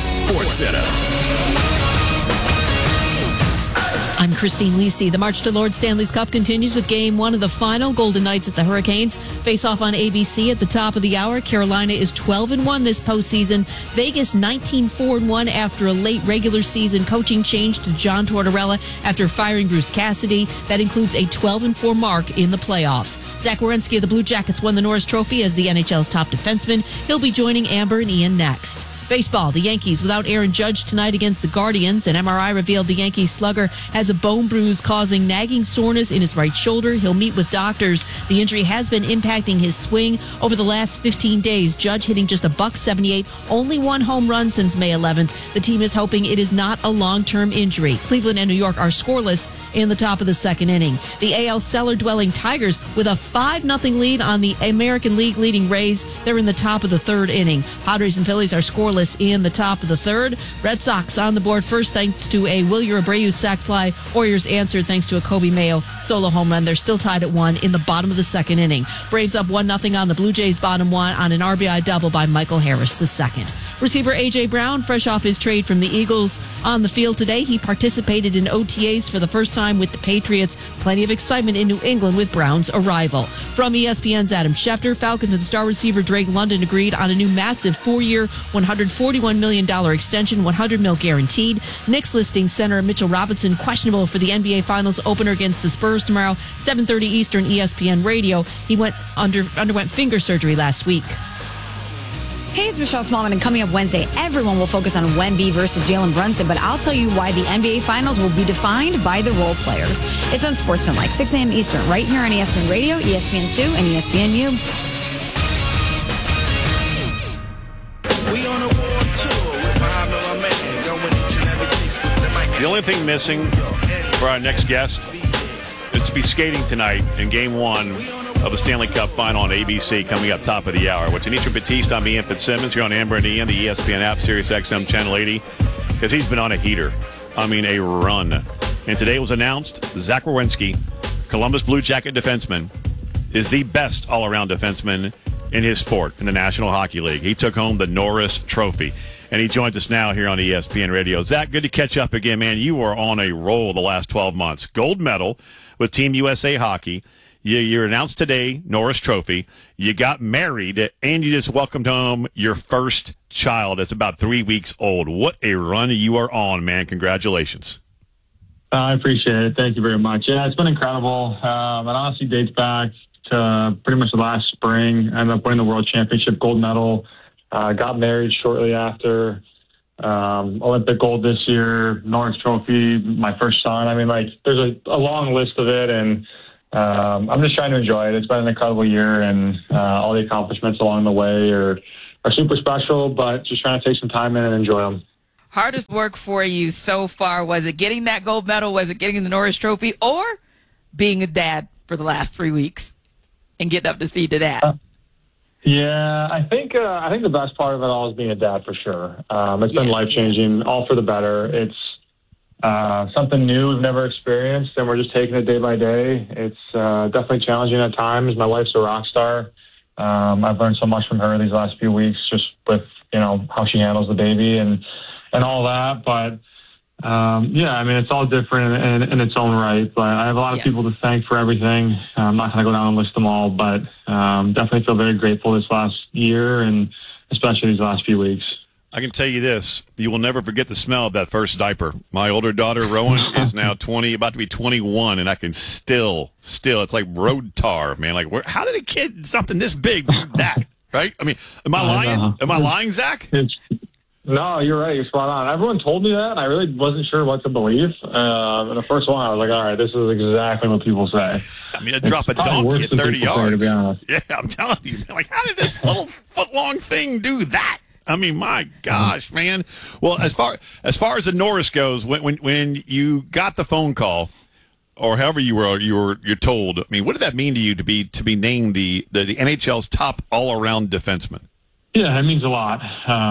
SportsCenter. I'm Christine Lisi. The march to Lord Stanley's Cup continues with Game 1 of the final. Golden Knights at the Hurricanes face off on ABC at the top of the hour. Carolina is 12-1 this postseason. Vegas 19-4-1 after a late regular season coaching change to John Tortorella after firing Bruce Cassidy. That includes a 12-4 mark in the playoffs. Zach Werenski of the Blue Jackets won the Norris Trophy as the NHL's top defenseman. He'll be joining Amber and Ian next. Baseball, the Yankees without Aaron Judge tonight against the Guardians. An MRI revealed the Yankees slugger has a bone bruise causing nagging soreness in his right shoulder. He'll meet with doctors. The injury has been impacting his swing over the last 15 days. Judge hitting just $178, only one home run since May 11th. The team is hoping it is not a long-term injury. Cleveland and New York are scoreless in the top of the second inning. The AL cellar-dwelling Tigers with a 5-0 lead on the American League leading Rays. They're in the top of the third inning. Padres and Phillies are scoreless in the top of the third. Red Sox on the board first thanks to a Wilyer Abreu sac fly. Warriors answered thanks to a Kobe Mayo solo home run. They're still tied at 1 in the bottom of the second inning. Braves up 1-0 on the Blue Jays bottom 1 on an RBI double by Michael Harris II. Receiver A.J. Brown, fresh off his trade from the Eagles, on the field today. He participated in OTAs for the first time with the Patriots. Plenty of excitement in New England with Brown's arrival. From ESPN's Adam Schefter, Falcons and star receiver Drake London agreed on a new massive 4-year, $141 million extension, $100 million guaranteed. Knicks listing center Mitchell Robinson questionable for the NBA Finals opener against the Spurs tomorrow, 7:30 Eastern, ESPN Radio. He underwent finger surgery last week. Hey, it's Michelle Smallman, and coming up Wednesday, everyone will focus on Wemby versus Jalen Brunson, but I'll tell you why the NBA Finals will be defined by the role players. It's on Sportsmanlike, 6 a.m. Eastern, right here on ESPN Radio, ESPN2, and ESPNU. The only thing missing for our next guest is to be skating tonight in Game 1 of the Stanley Cup Final on ABC coming up top of the hour. With Tanisha Batiste, I'm Ian Fitzsimmons here on Amber and Ian, the ESPN app, Sirius XM Channel 80, because he's been on a heater. I mean, a run. And today it was announced Zach Werenski, Columbus Blue Jacket defenseman, is the best all-around defenseman in his sport in the National Hockey League. He took home the Norris Trophy. And he joins us now here on ESPN Radio. Zach, good to catch up again, man. You were on a roll the last 12 months. Gold medal with Team USA Hockey. You're announced today, Norris Trophy. You got married, and you just welcomed home your first child. It's about 3 weeks old. What a run you are on, man. Congratulations. I appreciate it. Thank you very much. Yeah, it's been incredible. It honestly dates back to pretty much the last spring. I ended up winning the World Championship gold medal. Got married shortly after. Olympic gold this year, Norris Trophy, my first son. I mean, like, there's a long list of it, and I'm just trying to enjoy it. It's been an incredible year, and all the accomplishments along the way are super special, but just trying to take some time in and enjoy them. Hardest work for you so far, was it getting that gold medal? Was it getting the Norris Trophy, or being a dad for the last 3 weeks and getting up to speed to that? Yeah, I think the best part of it all is being a dad, for sure. It's been life-changing, all for the better. It's something new we've never experienced, and we're just taking it day by day. It's definitely challenging at times. My wife's a rock star. I've learned so much from her these last few weeks, just with, how she handles the baby and all that. But yeah, I mean, it's all different in its own right. But I have a lot of people to thank for everything. I'm not going to go down and list them all, but definitely feel very grateful this last year, and especially these last few weeks. I can tell you this. You will never forget the smell of that first diaper. My older daughter, Rowan, is now 20, about to be 21, and I can still, it's like road tar, man. Like, how did a kid, something this big, do that, right? I mean, am I lying? Am I lying, Zach? No, you're right. You're spot on. Everyone told me that, and I really wasn't sure what to believe. And the first one, I was like, all right, this is exactly what people say. I mean, I'd drop a donkey at 30 yards. To be honest. Yeah, I'm telling you. Like, how did this little foot-long thing do that? I mean, my gosh, man. Well, as far as the Norris goes, when you got the phone call, or however you're told, I mean, what did that mean to you to be named the NHL's top all-around defenseman? Yeah, it means a lot.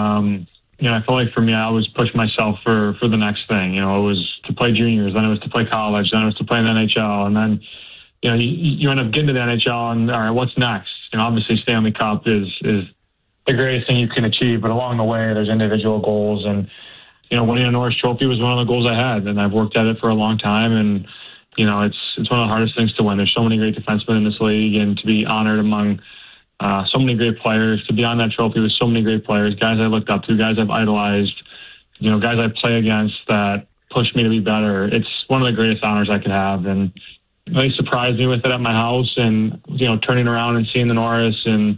I feel like for me, I always pushed myself for the next thing. It was to play juniors, then it was to play college, then it was to play in the NHL, and then you end up getting to the NHL, and all right, what's next? Obviously Stanley Cup is the greatest thing you can achieve. But along the way, there's individual goals. And, winning a Norris Trophy was one of the goals I had. And I've worked at it for a long time. And, it's one of the hardest things to win. There's so many great defensemen in this league. And to be honored among so many great players, to be on that trophy with so many great players, guys I looked up to, guys I've idolized, guys I play against that pushed me to be better. It's one of the greatest honors I could have. And they surprised me with it at my house and, turning around and seeing the Norris and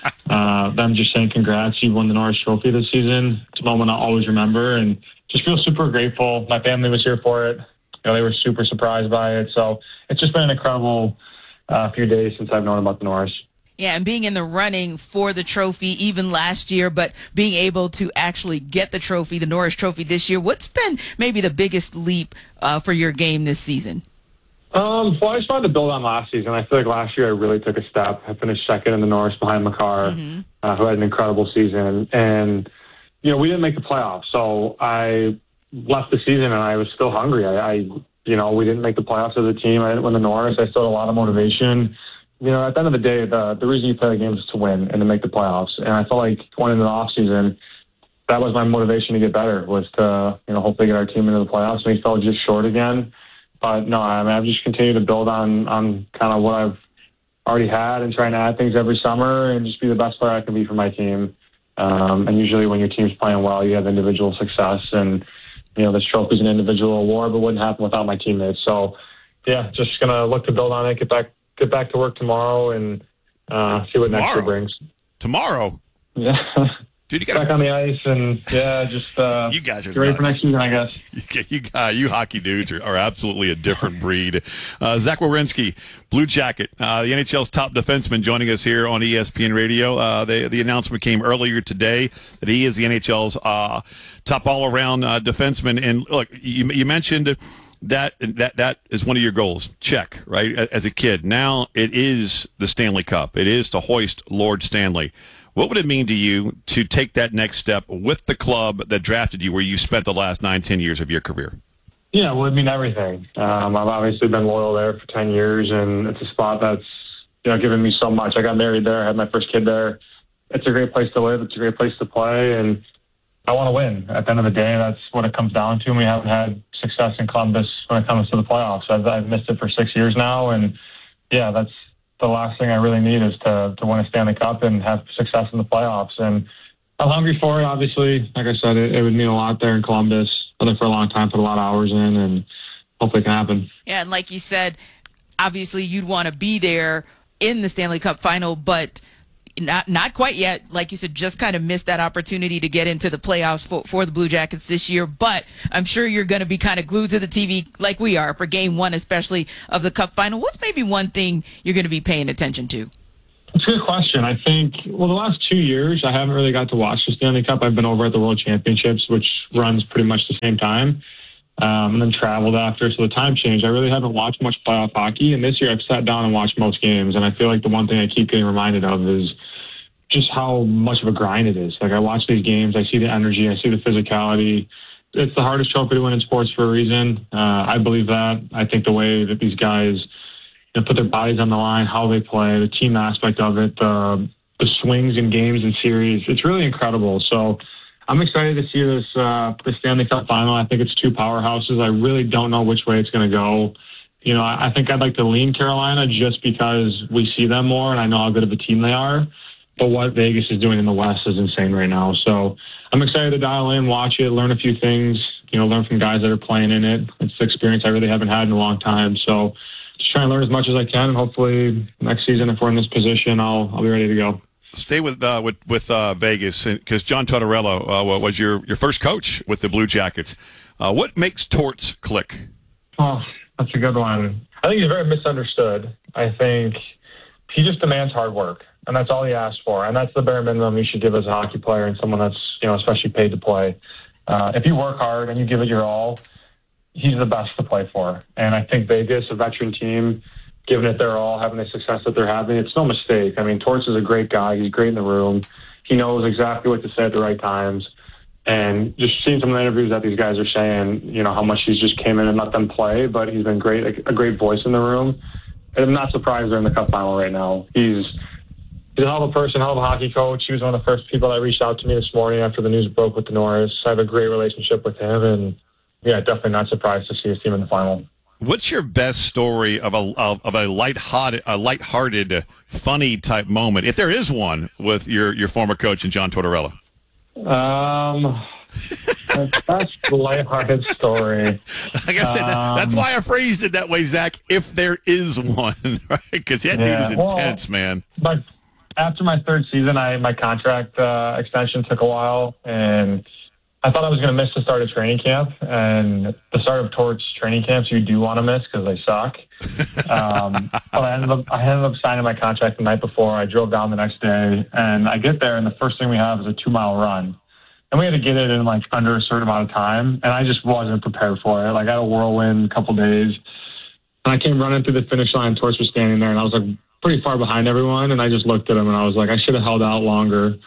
them just saying, congrats, you won the Norris Trophy this season. It's a moment I'll always remember and just feel super grateful. My family was here for it. They were super surprised by it. So it's just been an incredible few days since I've known about the Norris. Yeah, and being in the running for the trophy even last year, but being able to actually get the trophy, the Norris Trophy this year, what's been maybe the biggest leap for your game this season? Well, I just wanted to build on last season. I feel like last year I really took a step. I finished second in the Norris behind Makar, who had an incredible season. And, we didn't make the playoffs. So I left the season and I was still hungry. We didn't make the playoffs as a team. I didn't win the Norris. I still had a lot of motivation. At the end of the day, the reason you play the games is to win and to make the playoffs. And I felt like going into the offseason, that was my motivation to get better, was to, hopefully get our team into the playoffs. And we fell just short again. But no, I've just continued to build on kind of what I've already had and trying to add things every summer and just be the best player I can be for my team. And usually when your team's playing well, you have individual success. And, this trophy's an individual award, but wouldn't happen without my teammates. So, yeah, just going to look to build on it, get back to work tomorrow and see what next year brings. Tomorrow? Yeah. Dude, you back on the ice and, just you guys are get ready for next season, I guess. You hockey dudes are absolutely a different breed. Zach Werenski, Blue Jacket, the NHL's top defenseman, joining us here on ESPN Radio. The announcement came earlier today that he is the NHL's top all-around defenseman. And, look, you mentioned that is one of your goals. Check, right, as a kid. Now it is the Stanley Cup. It is to hoist Lord Stanley. What would it mean to you to take that next step with the club that drafted you, where you spent the last 9-10 years of your career? Yeah, well, it would mean everything. I've obviously been loyal there for 10 years, and it's a spot that's given me so much. I got married there. I had my first kid there. It's a great place to live. It's a great place to play, and I want to win. At the end of the day, that's what it comes down to. And we haven't had success in Columbus when it comes to the playoffs. I've missed it for 6 years now, and yeah, that's the last thing I really need is to win a Stanley Cup and have success in the playoffs. And I'm hungry for it, obviously. Like I said, it would mean a lot there in Columbus. Been there for a long time, put a lot of hours in, and hopefully it can happen. Yeah, and like you said, obviously you'd want to be there in the Stanley Cup final, but not quite yet. Like you said, just kind of missed that opportunity to get into the playoffs for the Blue Jackets this year. But I'm sure you're going to be kind of glued to the TV like we are for Game 1, especially of the Cup final. What's maybe one thing you're going to be paying attention to? It's a good question. I think, the last 2 years, I haven't really got to watch the Stanley Cup. I've been over at the World Championships, which runs pretty much the same time, and then traveled after. So the time changed. I really haven't watched much playoff hockey. And this year I've sat down and watched most games. And I feel like the one thing I keep getting reminded of is just how much of a grind it is. Like, I watch these games, I see the energy, I see the physicality. It's the hardest trophy to win in sports for a reason. I believe that. I think the way that these guys put their bodies on the line, how they play, the team aspect of it, the swings in games and series, it's really incredible. So I'm excited to see this the Stanley Cup final. I think it's two powerhouses. I really don't know which way it's going to go. I think I'd like to lean Carolina just because we see them more and I know how good of a team they are. But what Vegas is doing in the West is insane right now. So I'm excited to dial in, watch it, learn a few things, learn from guys that are playing in it. It's the experience I really haven't had in a long time. So just trying to learn as much as I can. And hopefully next season, if we're in this position, I'll be ready to go. Stay with Vegas, because John Tortorella was your first coach with the Blue Jackets. What makes Torts click? Oh, that's a good one. I think he's very misunderstood. I think he just demands hard work. And that's all he asks for. And that's the bare minimum you should give as a hockey player and someone that's, especially paid to play. If you work hard and you give it your all, he's the best to play for. And I think Vegas, a veteran team, giving it their all, having the success that they're having, it's no mistake. I mean, Torts is a great guy. He's great in the room. He knows exactly what to say at the right times. And just seeing some of the interviews that these guys are saying, how much he's just came in and let them play, but he's been great, a great voice in the room. And I'm not surprised they're in the Cup final right now. He's he's a hell of a person, hell of a hockey coach. He was one of the first people that reached out to me this morning after the news broke with the Norris. I have a great relationship with him, and yeah, definitely not surprised to see his team in the final. What's your best story of a lighthearted, funny type moment, if there is one, with your former coach and John Tortorella? That's a lighthearted story. Like I said, that's why I phrased it that way, Zach. If there is one, right? Because that dude is intense, man. But after my third season, my contract extension took a while, and I thought I was going to miss the start of training camp, and the start of Torts training camps you do want to miss because they suck. But I ended up signing my contract the night before. I drove down the next day, and I get there, and the first thing we have is a 2-mile run. And we had to get it in under a certain amount of time, and I just wasn't prepared for it. I had a whirlwind, a couple days, and I came running through the finish line. Torts was standing there, and I was pretty far behind everyone, and I just looked at him, and I was like, I should have held out longer,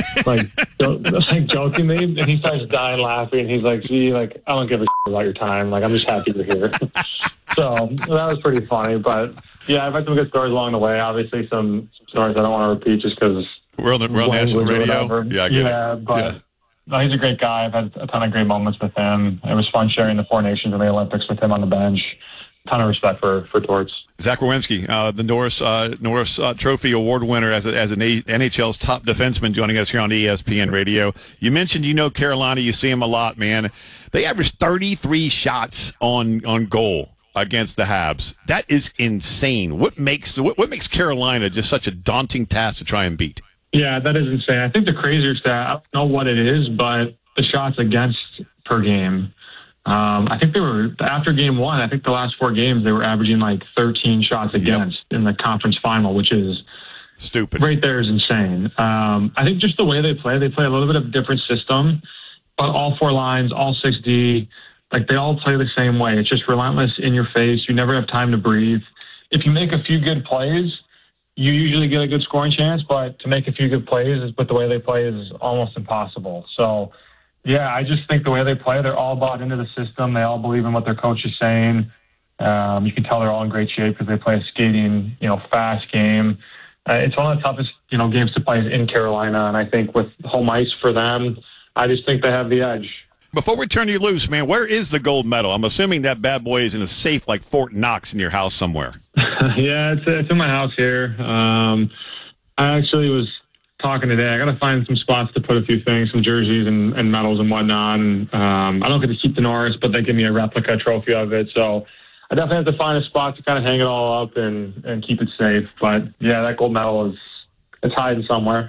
jokingly. And he starts dying laughing. He's like, "Gee, I don't give a shit about your time. I'm just happy you're here." So that was pretty funny. But yeah, I've had some good stories along the way. Obviously, some stories I don't want to repeat just because we're on national radio. Yeah, I get it. But. Yeah. No, he's a great guy. I've had a ton of great moments with him. It was fun sharing the Four Nations and the Olympics with him on the bench. Ton of respect for Torts. Zach Werenski, the Norris Trophy Award winner as an NHL's top defenseman, joining us here on ESPN Radio. You mentioned Carolina. You see him a lot, man. They averaged 33 shots on goal against the Habs. That is insane. What makes Carolina just such a daunting task to try and beat? Yeah, that is insane. I think the crazier stat, I don't know what it is, but the shots against per game. I think they were, after game one, I think the last 4 games, they were averaging 13 shots against in the conference final, which is stupid. Right there is insane. I think just the way they play a little bit of a different system, but all 4 lines, all 6D, they all play the same way. It's just relentless, in your face. You never have time to breathe. If you make a few good plays, you usually get a good scoring chance, but to make a few good plays with the way they play is almost impossible. So, yeah, I just think the way they play, they're all bought into the system. They all believe in what their coach is saying. You can tell they're all in great shape because they play a skating, fast game. It's one of the toughest, games to play in Carolina, and I think with home ice for them, I just think they have the edge. Before we turn you loose, man, where is the gold medal? I'm assuming that bad boy is in a safe like Fort Knox in your house somewhere. Yeah, it's in my house here. I actually was talking today. I got to find some spots to put a few things, some jerseys and medals and whatnot. And I don't get to keep the Norris, but they give me a replica trophy of it. So I definitely have to find a spot to kind of hang it all up and keep it safe. But yeah, that gold medal it's hiding somewhere.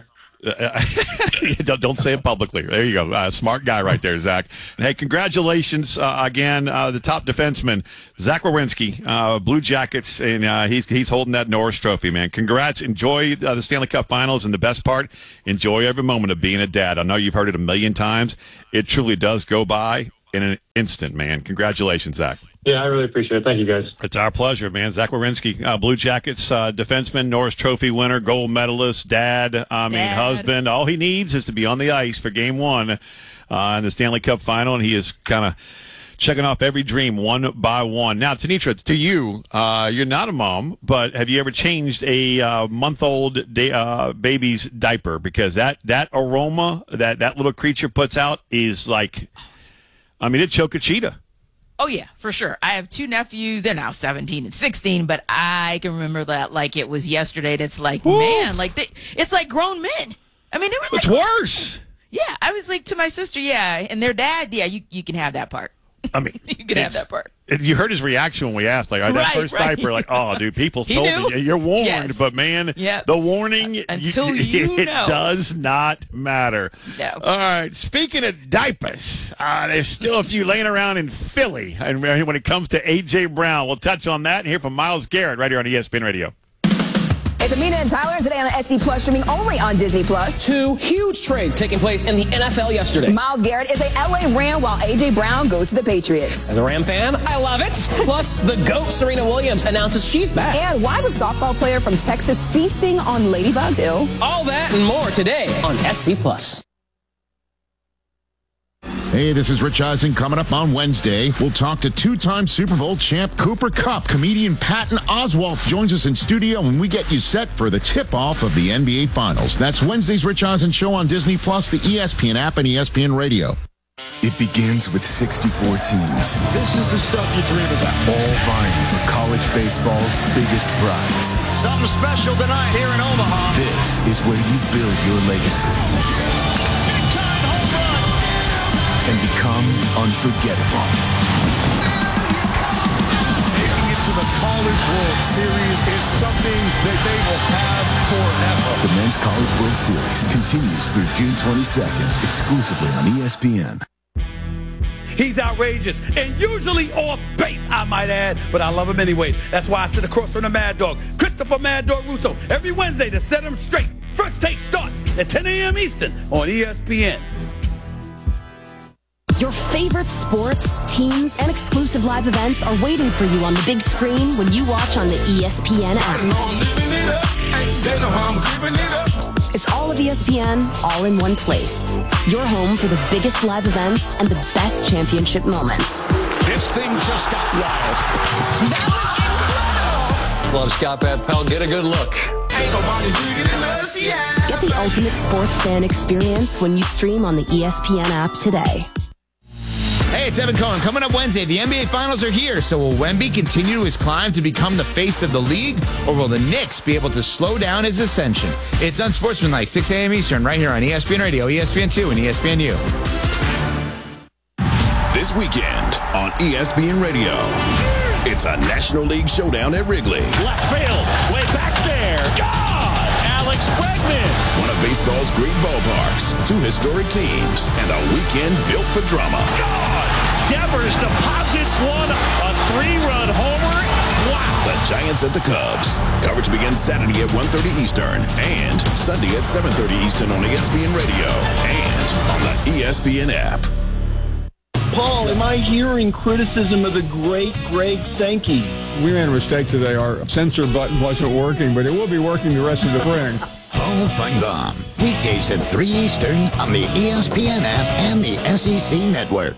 Don't say it publicly. There you go. Smart guy right there, Zach. Hey, congratulations again, the top defenseman, Zach Werenski, Blue Jackets, and he's holding that Norris Trophy, man. Congrats. Enjoy the Stanley Cup Finals, and the best part, enjoy every moment of being a dad. I know you've heard it a million times. It truly does go by in an instant, man. Congratulations, Zach. Yeah, I really appreciate it. Thank you, guys. It's our pleasure, man. Zach Werenski, Blue Jackets defenseman, Norris Trophy winner, gold medalist, dad, husband. All he needs is to be on the ice for Game 1 in the Stanley Cup Final, and he is kind of checking off every dream one by one. Now, Tenitra, to you, you're not a mom, but have you ever changed a month-old baby's diaper? Because that aroma that little creature puts out is it'd choke a cheetah. Oh, yeah, for sure. I have 2 nephews. They're now 17 and 16, but I can remember that like it was yesterday. And it's it's like grown men. I mean, they were it's worse. Yeah, I was like to my sister, and their dad, you can have that part. I mean, you can have that part. You heard his reaction when we asked, that first diaper, oh, dude, people told me, you're warned, yes. But man, the warning, until it does not matter. No. All right, speaking of diapers, there's still a few laying around in Philly, and when it comes to A.J. Brown, we'll touch on that and hear from Myles Garrett right here on ESPN Radio. It's Amina and Tyler today on SC Plus, streaming only on Disney Plus. 2 huge trades taking place in the NFL yesterday. Myles Garrett is a LA Ram while A.J. Brown goes to the Patriots. As a Ram fan, I love it. Plus, the GOAT Serena Williams announces she's back. And why is a softball player from Texas feasting on ladybugs? Ew. All that and more today on SC Plus. Hey, this is Rich Eisen. Coming up on Wednesday, we'll talk to two-time Super Bowl champ Cooper Kupp. Comedian Patton Oswalt joins us in studio when we get you set for the tip-off of the NBA Finals. That's Wednesday's Rich Eisen Show on Disney+, the ESPN app, and ESPN Radio. It begins with 64 teams. This is the stuff you dream about. All vying for college baseball's biggest prize. Something special tonight here in Omaha. This is where you build your legacy. Big-time home run. And become unforgettable. Making it to the College World Series is something that they will have forever. The Men's College World Series continues through June 22nd, exclusively on ESPN. He's outrageous and usually off base, I might add, but I love him anyways. That's why I sit across from the Mad Dog, Christopher Mad Dog Russo, every Wednesday to set him straight. First Take starts at 10 a.m. Eastern on ESPN. Your favorite sports, teams, and exclusive live events are waiting for you on the big screen when you watch on the ESPN app. They know how I'm creeping it up. It's all of ESPN, all in one place. Your home for the biggest live events and the best championship moments. This thing just got wild. That was incredible! Love Scott Van Pelt. Get a good look. Ain't nobody bigger than us, yeah. Get the ultimate sports fan experience when you stream on the ESPN app today. Hey, it's Evan Cohen. Coming up Wednesday, the NBA Finals are here. So will Wemby continue his climb to become the face of the league, or will the Knicks be able to slow down his ascension? It's Unsportsmanlike, 6 a.m. Eastern, right here on ESPN Radio, ESPN2, and ESPNU. This weekend on ESPN Radio, it's a National League showdown at Wrigley. Left field, way back there. God! Alex Bregman. One of baseball's great ballparks, two historic teams, and a weekend built for drama. God! Devers deposits one, a 3-run homer. Wow! The Giants at the Cubs. Coverage begins Saturday at 1:30 Eastern and Sunday at 7:30 Eastern on ESPN Radio and on the ESPN app. Paul, am I hearing criticism of the great Greg Sankey? We made a mistake today. Our censor button wasn't working, but it will be working the rest of the spring. Hall of Fun Gone. Weekdays at 3 Eastern on the ESPN app and the SEC Network.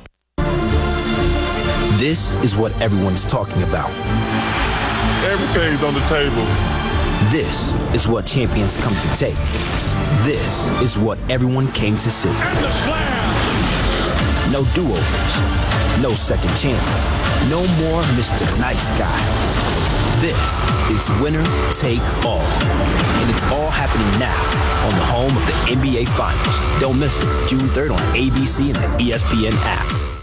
This is what everyone's talking about. Everything's on the table. This is what champions come to take. This is what everyone came to see. And the slam! No do-overs. No second chances. No more Mr. Nice Guy. This is winner take all. And it's all happening now on the home of the NBA Finals. Don't miss it. June 3rd on ABC and the ESPN app.